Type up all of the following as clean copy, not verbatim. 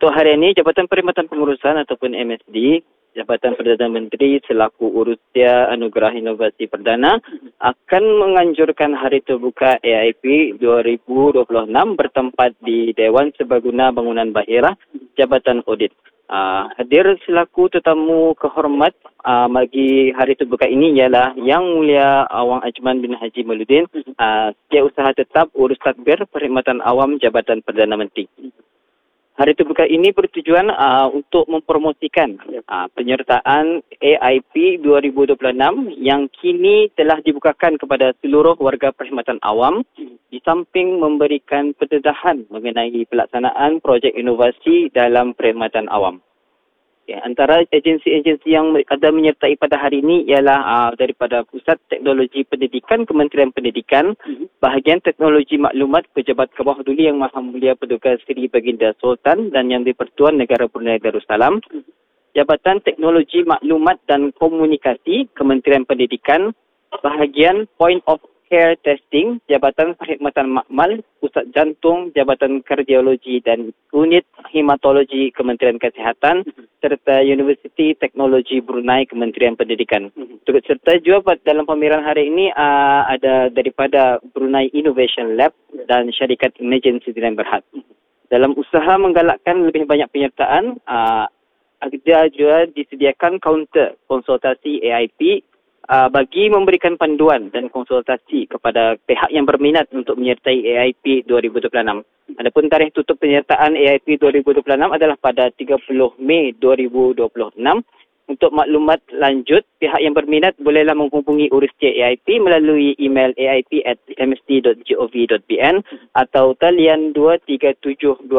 Untuk hari ini, Jabatan Perkhidmatan Pengurusan ataupun MSD, Jabatan Perdana Menteri selaku Urustia Anugerah Inovasi Perdana akan menganjurkan Hari Terbuka AIP 2026 bertempat di Dewan Serbaguna Bangunan Bahira, Jabatan Audit. Hadir selaku tetamu kehormat bagi Hari Terbuka ini ialah Yang Mulia Awang Ajman bin Haji Mauluddin, Setiausaha Tetap Urus Tadbir Perkhidmatan Awam Jabatan Perdana Menteri. Hari Terbuka ini bertujuan untuk mempromosikan penyertaan AIP 2026 yang kini telah dibukakan kepada seluruh warga perkhidmatan awam di samping memberikan pendedahan mengenai pelaksanaan projek inovasi dalam perkhidmatan awam. Antara agensi-agensi yang ada menyertai pada hari ini ialah daripada Pusat Teknologi Pendidikan Kementerian Pendidikan, Bahagian Teknologi Maklumat Pejabat Kawah Duli Yang Maha Mulia Paduka Seri Baginda Sultan dan Yang di-Pertuan Negara Brunei Darussalam, Jabatan Teknologi Maklumat dan Komunikasi Kementerian Pendidikan, Bahagian Point of Care Testing, Jabatan Perkhidmatan Makmal, Pusat Jantung, Jabatan Kardiologi dan Unit Hematologi Kementerian Kesihatan serta Universiti Teknologi Brunei Kementerian Pendidikan. Turut serta juga dalam pameran hari ini ada daripada Brunei Innovation Lab dan Syarikat Emergency Dinan Berhad. Dalam usaha menggalakkan lebih banyak penyertaan, ada juga disediakan kaunter konsultasi AIP bagi memberikan panduan dan konsultasi kepada pihak yang berminat untuk menyertai AIP 2026. Adapun tarikh tutup penyertaan AIP 2026 adalah pada 30 Mei 2026. Untuk maklumat lanjut, pihak yang berminat bolehlah menghubungi Urustia AIP melalui email aip@msd.gov.bn atau talian 2372064,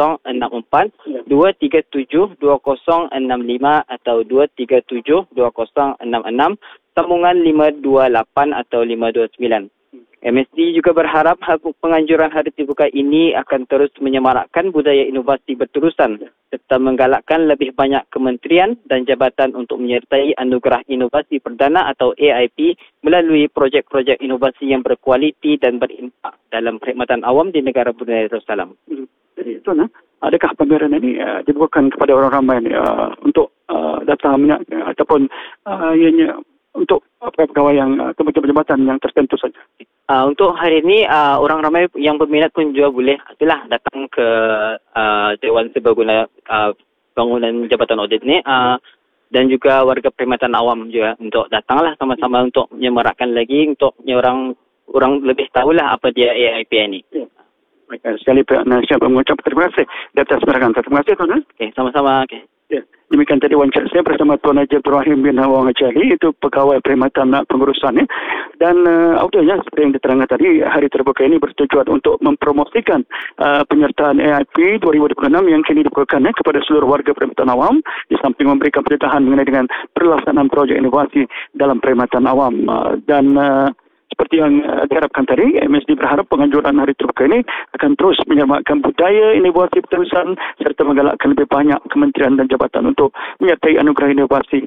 2372065 atau 2372066, sambungan 528 atau 529. MSD juga berharap penganjuran Hari Terbuka ini akan terus menyemarakkan budaya inovasi berterusan serta menggalakkan lebih banyak kementerian dan jabatan untuk menyertai Anugerah Inovasi Perdana atau AIP melalui projek-projek inovasi yang berkualiti dan berimpak dalam perkhidmatan awam di negara Brunei Darussalam. Jadi Tuan, adakah pameran ini dibukakan kepada orang ramai untuk datang ataupun ianya untuk pegawai yang jabatan yang tertentu saja? Untuk hari ini, orang ramai yang berminat pun juga boleh datang ke Dewan Serbaguna Bangunan Jabatan Audit ni dan juga warga perkhidmatan awam juga untuk datanglah sama-sama untuk menyemarakkan lagi untuk orang lebih tahulah apa dia AIP ini. Baik, sekali pihak Malaysia mengucap terima kasih di atas penerangan. Terima kasih Tuan. Okey, sama-sama. Okey. Ya, demikian tadi wawancara saya bersama Tuan Haji Abdul Rahim bin Awang Ajali, itu pegawai perkhidmatan pengurusan. Dan audionya seperti yang diterangkan tadi, Hari Terbuka ini bertujuan untuk mempromosikan penyertaan AIP 2026 yang kini dibukakan kepada seluruh warga perkhidmatan awam di samping memberikan pendedahan mengenai dengan pelaksanaan projek inovasi dalam perkhidmatan awam. Dan seperti yang diharapkan tadi, MSD berharap penganjuran Hari Terbuka ini akan terus menyemarakkan budaya inovasi berterusan serta menggalakkan lebih banyak kementerian dan jabatan untuk menyertai anugerah inovasi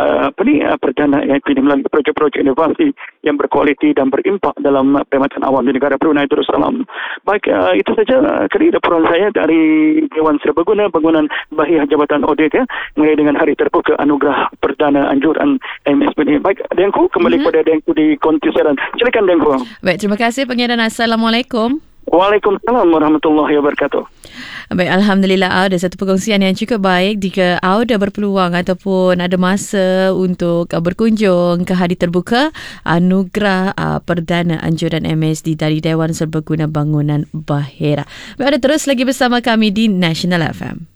Perdana AIP melalui projek-projek inovasi yang berkualiti dan berimpak dalam perkhidmatan awam di negara Brunei Darussalam. Baik, itu saja kali laporan saya dari Dewan Serbaguna Bangunan Bahira Jabatan Audit mengenai dengan Hari Terbuka Anugerah Perdana Anjuran MSD. Baik, Dengku kembali kepada Dengku di konti siaran. Silakan Dengku. Baik, terima kasih pengiran. Assalamualaikum. Waalaikumsalam warahmatullahi wabarakatuh. Baik, Alhamdulillah ada satu perkongsian yang cukup baik jika ada berpeluang ataupun ada masa untuk berkunjung ke Hari Terbuka Anugerah Perdana Anjuran MSD dari Dewan Serbaguna Bangunan Bahira. Baik, ada terus lagi bersama kami di National FM.